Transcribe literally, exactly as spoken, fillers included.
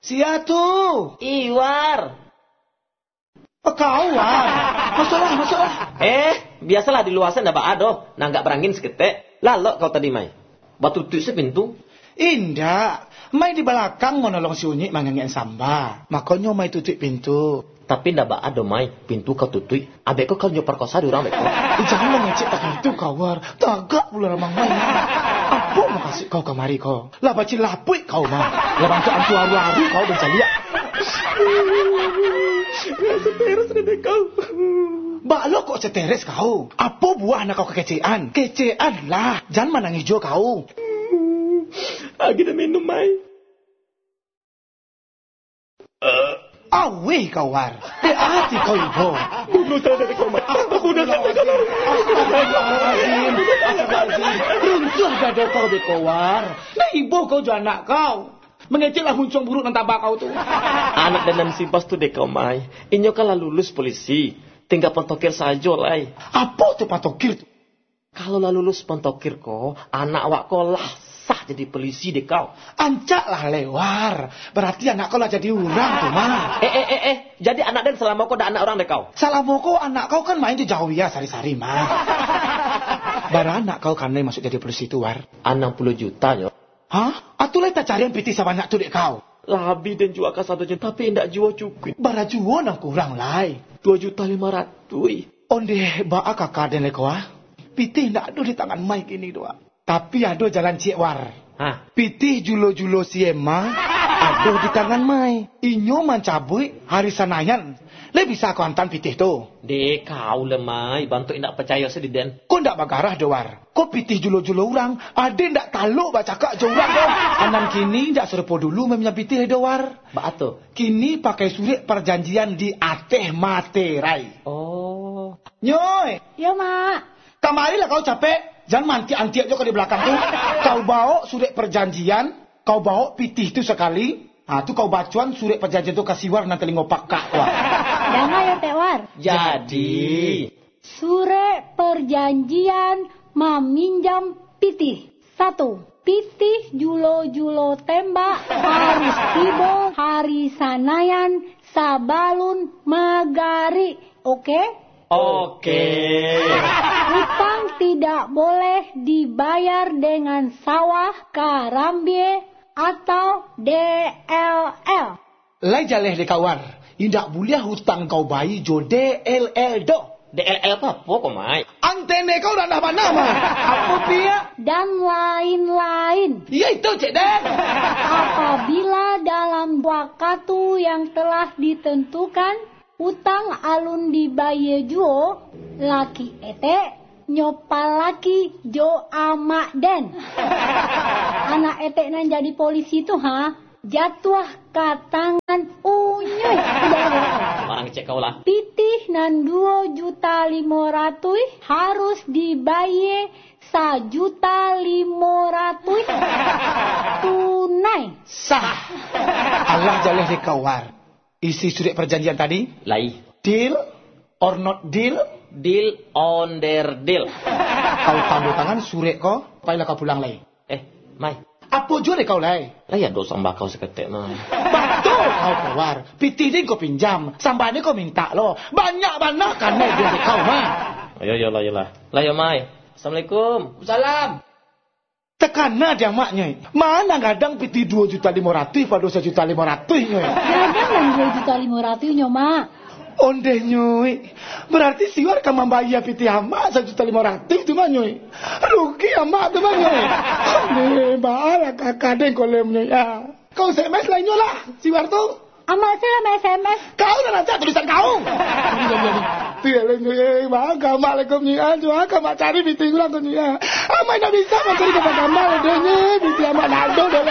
Sia tuh. Iwar. Oh, kau War. Masalah, masalah. Eh, biasalah di luar sana ndak ada. Nah, enggak berangin seketek. Lalok kau tadi mai. Batu tutup sepintu. Indah. Mai di belakang mau nolong si Unyik mangangin samba. Makanya mai tutup pintu. Tapi ndak ada mai. Pintu kau tutup. Abek kau kau nyoperkosa di orang beko. Eh, jangan ngecek tak itu kau War. Tagak pula ramang mai. Apa mau kasih kau kemari kau? Lah baci lapuk kau mah. Lah bangsa antu aru-aru kau dan lihat. Seteres deh kau. Balok kok seteres kau. Apa buah anak kau kekecean? Kecean lah. Jangan manang hijau kau. Lagi dah minum mai. Uh. Awe kau War. Hati kau ibu. Bunuh saya dari kau mai. Bunuh saya dari kau. Runtuh gado kau deh kau War. Nah ibu kau juga anak kau. Mengeceklah huncung buruk dan tabak kau tu. Anak dan simpas tu dek kau mai. Inyo kalah lulus polisi. Tinggal pentokir saja lah. Apa tu pentokir tu? Kalau lah lulus pentokir kau, anak awak kau lah sah jadi polisi dek kau. Ancak lah lewar. Berarti anak kau lah jadi orang tu mah. Eh eh eh eh. Jadi anak dan selama kau dah anak orang dek kau. Selama kau anak kau kan main di jauh ya sari-sari mah. Bara anak kau kan masuk jadi polisi tu War. enam puluh juta yo. Hah? Atulah tak cari yang piti sebanyak tu dek kau. Labi dan jual ke satu juta, tapi tidak jual cukup. Bara jual nak kurang lai. Dua juta lima ratus. Onde baa kakak dan leko ah. Piti tidak ada di tangan mai kini doa. Tapi ada jalan cik War. Hah? Piti julo-julo si Emma ada di tangan mai. Inyo mencabui hari sanayan. Le bisa kau hantam pitih tu. Dek kau lemai, bantu indak percaya sediden. Kau ndak bagarah doar. Kau pitih julo-julo orang, ada ndak taluk baca kak jorang kau. Anan kini ndak serupa dulu memang pitih doar. Ba atuh. Kini pakai surat perjanjian di ateh materai. Oh. Nyoy. Ya, Mak. Kamarilah kau capek. Jangan manti-anti aja kau di belakang tu. Kau bawa surat perjanjian, kau bawa pitih tu sekali. Ah tu kau bacuan surat perjanjian tu kasih War nanti ngopak kak War. Jangan ya Teh War. Jadi surat perjanjian meminjam pitih. Satu, pitih julo-julo tembak harus tiba hari sanayan sabalun magari. Oke? Oke. Hutang tidak boleh dibayar dengan sawah karambie atau D L L. Lai jaleh de kawar. Indak boleh hutang kau bayi jo D L L do. D L L apa kok mai? Antene kau dah nama nama. Apa pia? Dan lain-lain. Ya itu cik Den. Apabila dalam waktu yang telah ditentukan hutang alun dibayar juo, laki ete nyopal laki jo amak den. Anak etek nan jadi polisi tu ha, jatuh ke tangan unyuy. Orang cek kau lah. Pitih nan dua juta lima ratus harus dibayar sajuta lima ratus tunai. Sah. Allah jaleh de kawar. Isi surat perjanjian tadi? Lai. Deal or not deal? Deal on their deal. Kau tanda tangan surat kau, payah kau pulang lagi. Eh, Mai. Apa jua kau lagi? Lah ya dosa bakau seketek, Mai. Betul kau keluar. Pitih ni kau pinjam, sampai ni kau minta lo. Banyak-banyak kan ni dia kau mah. Ayo, ayo lah, ayo lah. Lah ya, Mai. Assalamualaikum. Salam. Tekana dia maknya. Mana kadang pitih dua juta lima ratus pada satu juta lima ratus nyoy. Kadang dan dua juta lima ratus nyo, Mak. Onde nyoy. Berarti siwar ka membayar pitih amak satu juta lima ratus tu mah nyoy. Rugi amak tu mah nyoy. Onde bahaya kakak den kolem nyoy. Ya. Kau S M S lainnya lah siwar tu. Amak saya sama S M S. Kau dah nanti tulisan kau. Tiada nyoy. Mak Assalamualaikum nyoy. Aja kau mak cari pitih kurang nyoy. Amak nak bisa mak cari kepada amak dia nyoy. Pitih amak nado dah